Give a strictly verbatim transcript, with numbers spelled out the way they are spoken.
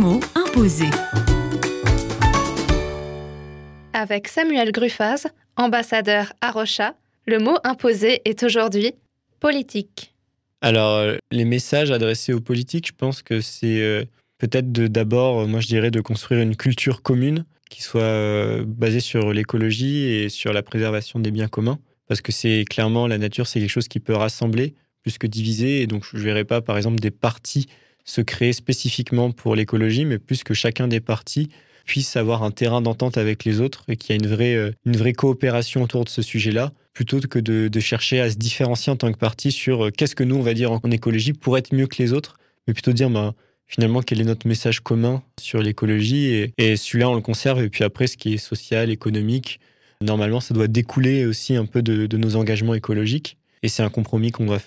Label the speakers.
Speaker 1: mot imposé.
Speaker 2: Avec Samuel Gruffaz, ambassadeur à Rocha, le mot imposé est aujourd'hui politique.
Speaker 3: Alors, les messages adressés aux politiques, je pense que c'est euh, peut-être de, d'abord, moi je dirais, de construire une culture commune qui soit euh, basée sur l'écologie et sur la préservation des biens communs. Parce que c'est clairement, la nature, c'est quelque chose qui peut rassembler plus que diviser. Et donc, je ne verrais pas, par exemple, des partis se créer spécifiquement pour l'écologie, mais plus que chacun des partis puisse avoir un terrain d'entente avec les autres et qu'il y a une vraie, euh, une vraie coopération autour de ce sujet-là, plutôt que de, de chercher à se différencier en tant que parti sur euh, qu'est-ce que nous, on va dire en, en écologie pour être mieux que les autres, mais plutôt dire bah, finalement quel est notre message commun sur l'écologie et, et celui-là, on le conserve. Et puis après, ce qui est social, économique, normalement, ça doit découler aussi un peu de, de nos engagements écologiques. Et c'est un compromis qu'on doit